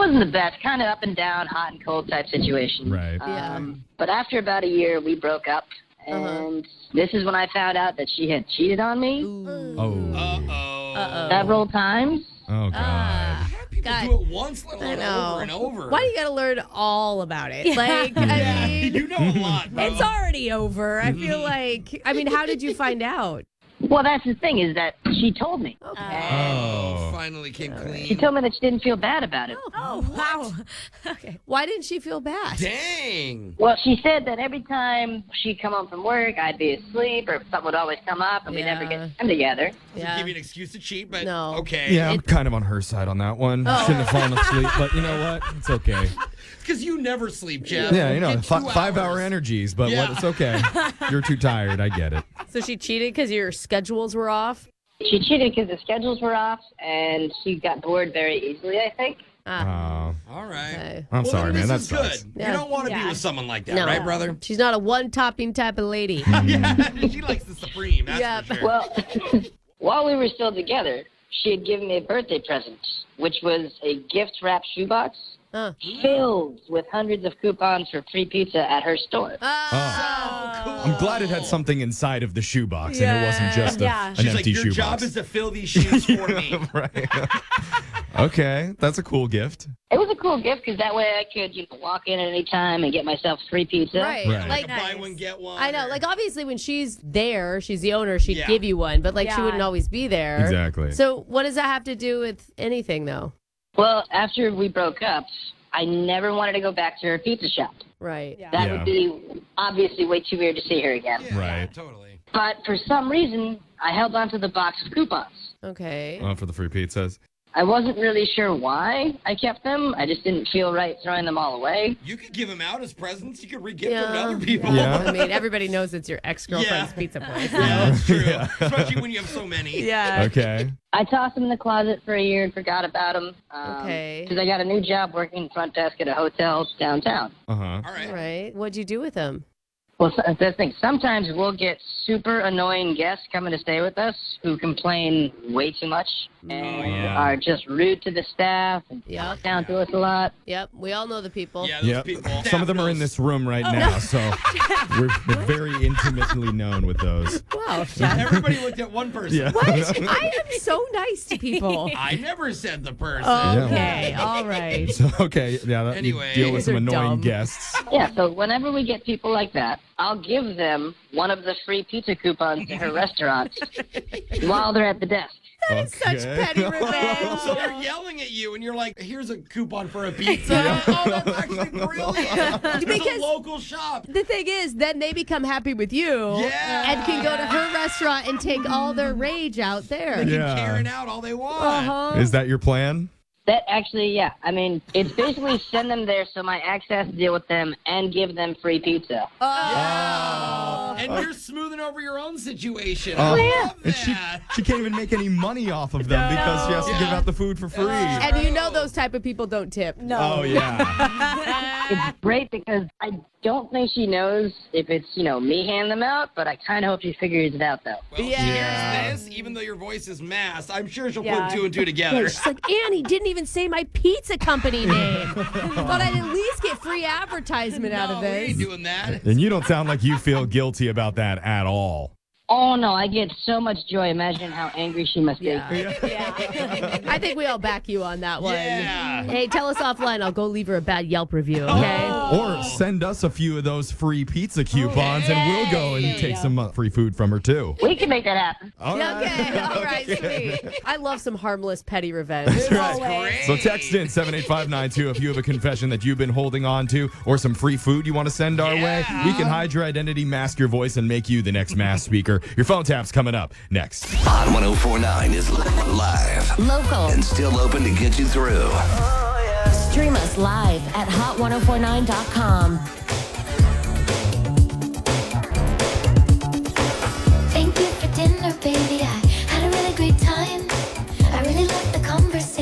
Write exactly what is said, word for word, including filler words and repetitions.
wasn't the best, kind of up and down, hot and cold type situation. Right. Um, but after about a year, we broke up, and Uh-huh. this is when I found out that she had cheated on me Oh. Uh-oh. Uh-oh. several times. Oh, God. Ah. People God. do it once, let I alone know. over and over. Why do you got to learn all about it? Like, I Yeah, mean, you know a lot, bro. it's already over. I feel like, I mean, how did you find out? Well, that's the thing is that she told me. Okay. Oh. Finally came She clean. told me that she didn't feel bad about it. Oh, wow. Okay. Why didn't she feel bad? Dang. Well, she said that every time she'd come home from work, I'd be asleep, or something would always come up, and we'd never Yeah. get time together. Doesn't give you an excuse to cheat, but No. okay. Yeah, I'm kind of on her side on that one. Oh. Shouldn't have fallen asleep, but you know what? It's okay. Because you never sleep, Jeff. Yeah, you know, Get fi- two five-hour hours. energies, but Yeah. what, it's okay. You're too tired. I get it. So she cheated because your schedules were off? She cheated because the schedules were off, and she got bored very easily, I think. Ah, Oh, All right. okay. I'm Well, sorry, then man. That this is sucks. good. Yeah. You don't want to be Yeah. with someone like that, No. right, brother? She's not a one-topping type of lady. Yeah, she likes the supreme. That's Yep. for sure. Well, while we were still together, she had given me a birthday present, which was a gift-wrapped shoebox Huh. filled with hundreds of coupons for free pizza at her store. Oh. cool. I'm glad it had something inside of the shoebox and it Yeah. wasn't just a, Yeah. an She's empty like, your shoebox. job is to fill these shoes for me. Right. Okay, that's a cool gift. It was a cool gift because that way I could, you know, walk in at any time and get myself free pizza. Right. Right. Like, Like a buy Nice. one, get one. I know. or- Like, obviously, when she's there, she's the owner, she'd Yeah. give you one, but, like, she Yeah. wouldn't always be there. Exactly. So, what does that have to do with anything, though? Well, after we broke up, I never wanted to go back to her pizza shop. Right. Yeah. That Yeah. would be obviously way too weird to see her again. Yeah, Right. totally. But for some reason, I held onto the box of coupons. Okay. Oh, for the free pizzas. I wasn't really sure why I kept them. I just didn't feel right throwing them all away. You could give them out as presents. You could re-gift Yeah. them to other people. Yeah. I mean, everybody knows it's your ex-girlfriend's Yeah. pizza place. Yeah, that's true. Yeah. Especially when you have so many. Yeah. Okay. I tossed them in the closet for a year and forgot about them. Um, Okay. Because I got a new job working front desk at a hotel downtown. Uh-huh. All right. All right. What'd you do with them? Well, so- that's the thing. Sometimes we'll get super annoying guests coming to stay with us who complain way too much and yeah. are just rude to the staff and Yep. talk down to us a lot. Yep. We all know the people. Yeah, those Yep. people. Some of them are in this room right now, so we're, we're very intimately known with those. Wow. Everybody looked at one person. Yeah. What? I am so nice to people. I never said the person. Okay. All right. So, okay, yeah, that, you Anyway. deal with some These are annoying dumb. guests. Yeah, so whenever we get people like that, I'll give them one of the free pizza coupons to her restaurant while they're at the desk. Such petty revenge. So they're yelling at you, and you're like, "Here's a coupon for a pizza." Oh, that's actually brilliant. It's Because- a local shop. The thing is, then they become happy with you Yeah. and can go to her restaurant and take all their rage out there. They Yeah. can Karen out all they want. Uh-huh. Is that your plan? That actually, yeah. I mean, it's basically send them there so my ex has to deal with them and give them free pizza. Oh. And you're smoothing over your own situation. Oh, I yeah. love And she, that. she can't even make any money off of them because she has to Yeah. give out the food for free. And you know those type of people don't tip. No. Oh, yeah. It's great because I don't think she knows if it's, you know, me handing them out, but I kind of hope she figures it out, though. Well, Yeah. she hears this, even though your voice is masked, I'm sure she'll Yeah. put two and two together. She's like, Annie didn't even say my pizza company name. Thought I'd at least get free advertisement out of No, we ain't this. doing that. And you don't sound like you feel guilty about that at all. Oh, no, I get so much joy imagining how angry she must be. Yeah. I think we all back you on that one. Yeah. Hey, tell us offline. I'll go leave her a bad Yelp review, okay? Or send us a few of those free pizza coupons and we'll go and take some uh, free food from her too. We can make that happen. All Yeah, right. okay, all right, sweet. I love some harmless petty revenge. That's right. Great. So text in seven eight five nine two if you have a confession that you've been holding on to or some free food you want to send our way. Yeah. We can hide your identity, mask your voice, and make you the next mass speaker. Your phone tap's coming up next. Hot one oh four point nine is live Local. and still open to get you through. Stream us live at hot ten forty-nine dot com.